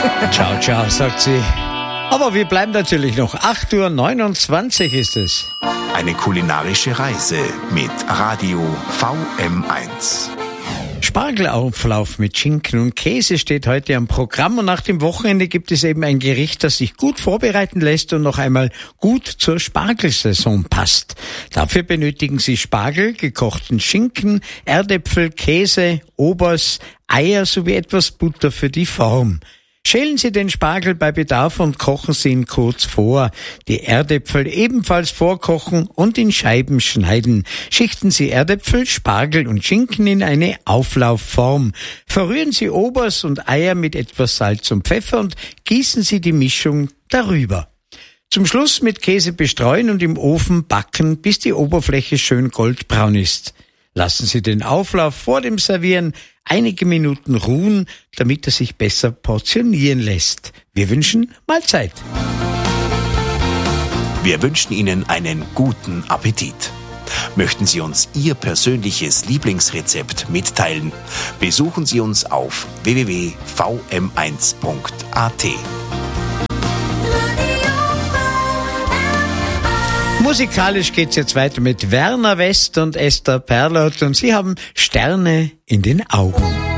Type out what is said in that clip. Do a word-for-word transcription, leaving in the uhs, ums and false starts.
Ciao, ciao, sagt sie. Aber wir bleiben natürlich noch. acht Uhr neunundzwanzig ist es. Eine kulinarische Reise mit Radio V M eins. Spargelauflauf mit Schinken und Käse steht heute am Programm und nach dem Wochenende gibt es eben ein Gericht, das sich gut vorbereiten lässt und noch einmal gut zur Spargelsaison passt. Dafür benötigen Sie Spargel, gekochten Schinken, Erdäpfel, Käse, Obers, Eier sowie etwas Butter für die Form. Schälen Sie den Spargel bei Bedarf und kochen Sie ihn kurz vor. Die Erdäpfel ebenfalls vorkochen und in Scheiben schneiden. Schichten Sie Erdäpfel, Spargel und Schinken in eine Auflaufform. Verrühren Sie Obers und Eier mit etwas Salz und Pfeffer und gießen Sie die Mischung darüber. Zum Schluss mit Käse bestreuen und im Ofen backen, bis die Oberfläche schön goldbraun ist. Lassen Sie den Auflauf vor dem Servieren einige Minuten ruhen, damit er sich besser portionieren lässt. Wir wünschen Mahlzeit. Wir wünschen Ihnen einen guten Appetit. Möchten Sie uns Ihr persönliches Lieblingsrezept mitteilen? Besuchen Sie uns auf w w w punkt v m eins punkt a t. Musikalisch geht's jetzt weiter mit Werner West und Esther Perlot und sie haben Sterne in den Augen.